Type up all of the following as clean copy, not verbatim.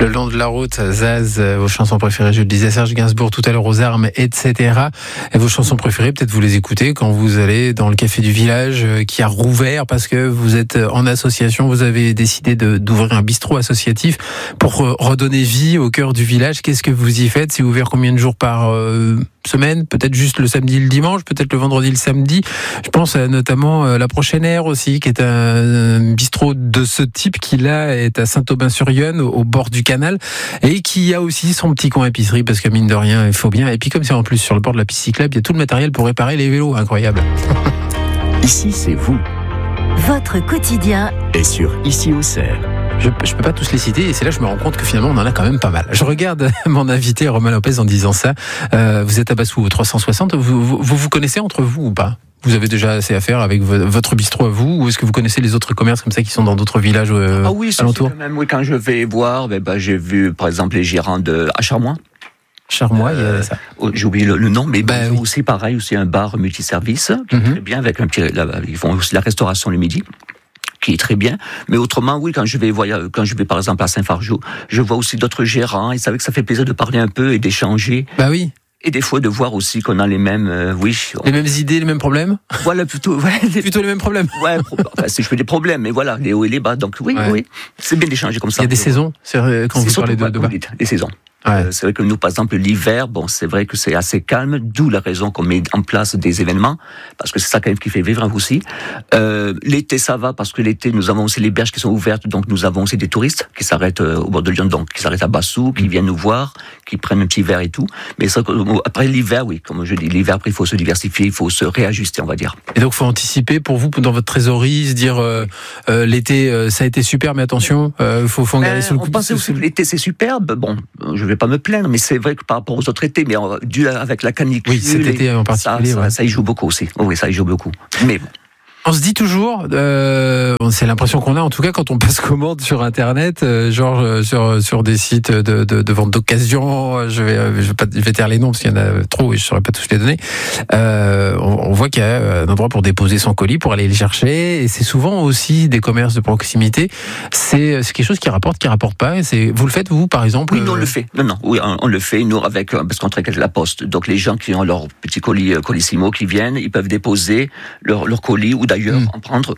le long de la route, Zaz, vos chansons préférées, je le disais, Serge Gainsbourg tout à l'heure, aux armes, etc. Et vos chansons préférées, peut-être vous les écoutez quand vous allez dans le café du village qui a rouvert parce que vous êtes en association, vous avez décidé d'ouvrir un bistrot associatif pour redonner vie au cœur du village. Qu'est-ce que vous y faites? C'est ouvert combien de jours par semaine? Peut-être juste le samedi et le dimanche, peut-être le vendredi et le samedi. Je pense à notamment la Prochaine Aire aussi, qui est un bistrot de ce type qui là est à Saint-Aubin-sur-Yonne, au bord du canal, et qui a aussi son petit coin épicerie, parce que mine de rien, il faut bien. Et puis comme c'est en plus sur le bord de la piste cyclable, il y a tout le matériel pour réparer les vélos. Incroyable. Ici, c'est vous. Votre quotidien Et sur Ici au Cerf. Je peux pas tous les citer, et c'est là que je me rends compte que finalement on en a quand même pas mal. Je regarde mon invité Romain Lopez en disant ça. Vous êtes à Bassou au 360. Vous connaissez entre vous ou pas? Vous avez déjà assez à faire avec votre bistrot à vous, ou est-ce que vous connaissez les autres commerces comme ça qui sont dans d'autres villages alentours? Même, oui, quand je vais voir, j'ai vu par exemple les gérants à Charmois. Charmois, il y a ça. J'ai oublié le nom, mais oui. aussi pareil, aussi un bar multiservice, très bien, avec un petit, ils font aussi la restauration le midi, qui est très bien. Mais autrement, oui, quand je vais par exemple à Saint-Fargeau, je vois aussi d'autres gérants, et c'est vrai que ça fait plaisir de parler un peu et d'échanger. Bah oui. Et des fois de voir aussi qu'on a les mêmes, les mêmes idées, les mêmes problèmes. Voilà, plutôt les mêmes problèmes. Ouais, si je fais des problèmes, mais voilà, les hauts et les bas. Donc oui, c'est bien d'échanger comme ça. Il y a des saisons, quand vous parlez de bas. Des saisons. Ouais. C'est vrai que nous, par exemple, l'hiver, c'est vrai que c'est assez calme, d'où la raison qu'on met en place des événements, parce que c'est ça quand même qui fait vivre aussi. L'été, ça va, parce que l'été, nous avons aussi les berges qui sont ouvertes, donc nous avons aussi des touristes qui s'arrêtent au bord de Lyon, donc qui s'arrêtent à Bassou, qui viennent nous voir, qui prennent un petit verre et tout. Mais ça, après l'hiver, oui, comme je dis, l'hiver, après, il faut se diversifier, il faut se réajuster, on va dire. Et donc, il faut anticiper pour vous, dans votre trésorerie, se dire, l'été, ça a été super, mais attention, faut en garder sous le coude. On pense aussi que l'été, c'est superbe. Bon, je vais pas me plaindre, mais c'est vrai que par rapport aux autres étés, mais dû avec la canicule, oui, cet été en particulier, ça y joue beaucoup aussi. Oui, ça y joue beaucoup. Mais bon. On se dit toujours, c'est l'impression qu'on a en tout cas quand on passe commande sur Internet, sur des sites de vente d'occasion. Je vais taire les noms parce qu'il y en a trop et je saurais pas tous les donner. On voit qu'il y a un endroit pour déposer son colis, pour aller le chercher, et c'est souvent aussi des commerces de proximité. C'est quelque chose qui rapporte pas. Vous le faites vous par exemple? Oui, nous on le fait. Oui, on le fait nous parce qu'on travaille avec la Poste. Donc les gens qui ont leur petit colis Colissimo qui viennent, ils peuvent déposer leur colis ou d'ailleurs en prendre,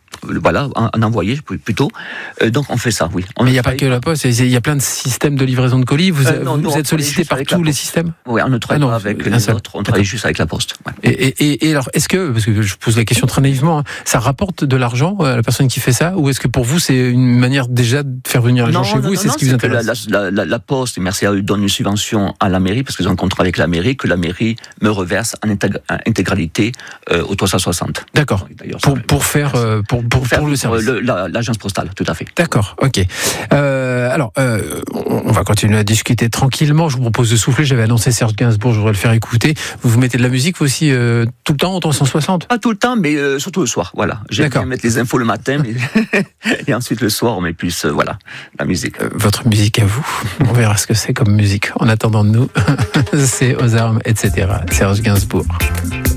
en envoyer plutôt. Donc on fait ça, oui. Mais il n'y a pas que la Poste, il y a plein de systèmes de livraison de colis. Vous êtes sollicité par tous les systèmes? Oui, on ne travaille pas avec les autres, on travaille juste avec la Poste. Ouais. Et alors, est-ce que, parce que je pose la question très naïvement, ça rapporte de l'argent à la personne qui fait ça, ou est-ce que pour vous c'est une manière déjà de faire venir les gens chez vous et c'est ce qui vous intéresse? La Poste, merci à eux, donne une subvention à la mairie parce qu'ils ont un contrat avec la mairie que la mairie me reverse en intégralité au 360. D'accord. Pour faire le service. L'agence postale, tout à fait. D'accord, ok. Alors, on va continuer à discuter tranquillement. Je vous propose de souffler. J'avais annoncé Serge Gainsbourg, je voudrais le faire écouter. Vous mettez de la musique vous aussi tout le temps au 360? Pas tout le temps, mais surtout le soir. Voilà. J'aime bien mettre les infos le matin, et ensuite le soir on met plus la musique. Votre musique à vous. On verra ce que c'est comme musique. En attendant de nous, c'est aux armes, etc. Serge Gainsbourg.